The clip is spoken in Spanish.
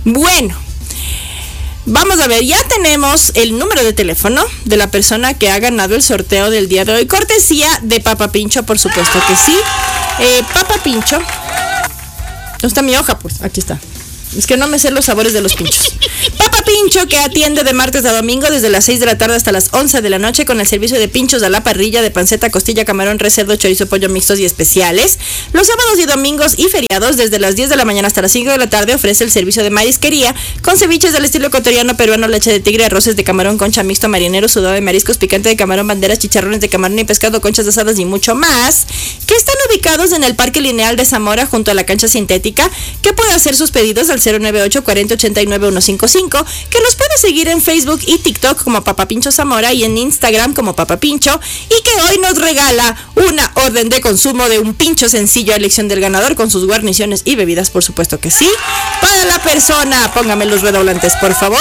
Bueno, vamos a ver, ya tenemos el número de teléfono de la persona que ha ganado el sorteo del día de hoy. Cortesía de Papa Pincho, por supuesto que sí. Papa Pincho. ¿Dónde está mi hoja? Pues aquí está. Es que no me sé los sabores de los pinchos. Papa Pincho, que atiende de martes a domingo desde las 6 de la tarde hasta las 11 de la noche con el servicio de pinchos a la parrilla de panceta, costilla, camarón, res, cerdo, chorizo, pollo mixtos y especiales. Los sábados y domingos y feriados desde las 10 de la mañana hasta las 5 de la tarde ofrece el servicio de marisquería con ceviches del estilo ecuatoriano, peruano, leche de tigre, arroces de camarón, concha mixto, marinero, sudado de mariscos, picante de camarón, banderas, chicharrones de camarón y pescado, conchas asadas y mucho más, que están ubicados en el Parque Lineal de Zamora junto a la cancha sintética, que puede hacer sus pedidos al 098 40 89 155, que nos puede seguir en Facebook y TikTok como Papa Pincho Zamora y en Instagram como Papa Pincho, y que hoy nos regala una orden de consumo de un pincho sencillo a elección del ganador con sus guarniciones y bebidas, por supuesto que sí, para la persona, póngame los redoblantes por favor,